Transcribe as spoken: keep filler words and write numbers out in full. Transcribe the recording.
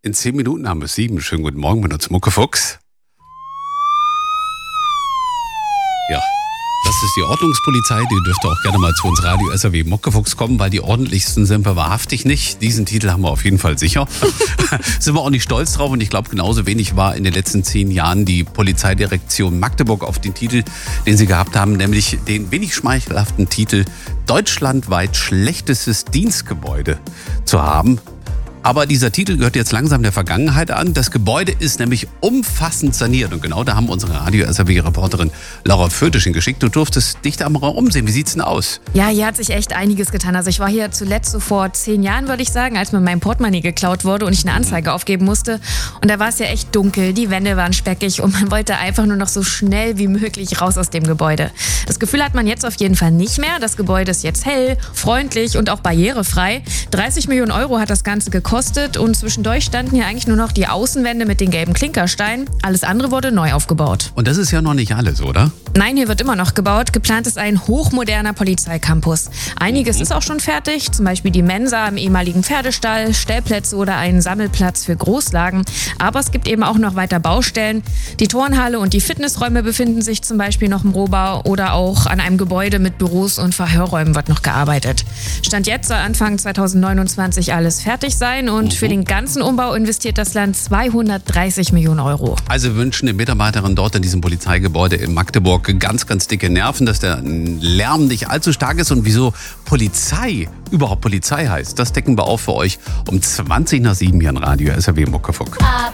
In zehn Minuten haben wir es sieben. Schönen guten Morgen mit uns, Muckefuchs. Ja, das ist die Ordnungspolizei. Die dürfte auch gerne mal zu uns Radio S R W Muckefuchs kommen, weil die ordentlichsten sind wir wahrhaftig nicht. Diesen Titel haben wir auf jeden Fall sicher. Sind wir auch nicht stolz drauf und ich glaube, genauso wenig war in den letzten zehn Jahren die Polizeidirektion Magdeburg auf den Titel, den sie gehabt haben, nämlich den wenig schmeichelhaften Titel deutschlandweit schlechtestes Dienstgebäude zu haben. Aber dieser Titel gehört jetzt langsam der Vergangenheit an. Das Gebäude ist nämlich umfassend saniert. Und genau da haben unsere Radio-S R W-Reporterin Laura Fötisch geschickt. Du durftest dich da mal umsehen. Wie sieht's denn aus? Ja, hier hat sich echt einiges getan. Also ich war hier zuletzt so vor zehn Jahren, würde ich sagen, als mir mein Portemonnaie geklaut wurde und ich eine Anzeige aufgeben musste. Und da war es ja echt dunkel, die Wände waren speckig und man wollte einfach nur noch so schnell wie möglich raus aus dem Gebäude. Das Gefühl hat man jetzt auf jeden Fall nicht mehr. Das Gebäude ist jetzt hell, freundlich und auch barrierefrei. dreißig Millionen Euro hat das Ganze gekostet. Und zwischendurch standen hier eigentlich nur noch die Außenwände mit den gelben Klinkersteinen. Alles andere wurde neu aufgebaut. Und das ist ja noch nicht alles, oder? Nein, hier wird immer noch gebaut. Geplant ist ein hochmoderner Polizeicampus. Einiges mhm. ist auch schon fertig, zum Beispiel die Mensa im ehemaligen Pferdestall, Stellplätze oder ein Sammelplatz für Großlagen. Aber es gibt eben auch noch weiter Baustellen. Die Turnhalle und die Fitnessräume befinden sich zum Beispiel noch im Rohbau oder auch an einem Gebäude mit Büros und Verhörräumen wird noch gearbeitet. Stand jetzt soll Anfang zweitausendneunundzwanzig alles fertig sein und mhm. für den ganzen Umbau investiert das Land zweihundertdreißig Millionen Euro. Also wir wünschen den Mitarbeiterinnen dort in diesem Polizeigebäude in Magdeburg ganz, ganz dicke Nerven, dass der Lärm nicht allzu stark ist. Und wieso Polizei überhaupt Polizei heißt, das decken wir auf für euch um zwanzig nach sieben hier in Radio S R W Muckefuck. Ab